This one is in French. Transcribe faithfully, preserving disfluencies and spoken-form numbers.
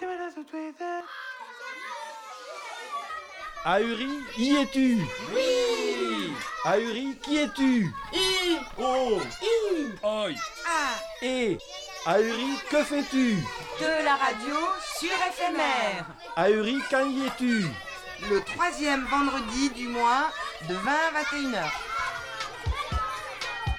Ahuri, y es-tu? Oui. Ahuri, qui es-tu? I. Oh. I. Oi. Ah. Et Ahuri, que fais-tu? De la radio sur F M R. Ahuri, quand y es-tu? Le troisième vendredi du mois de vingt à vingt et une heures.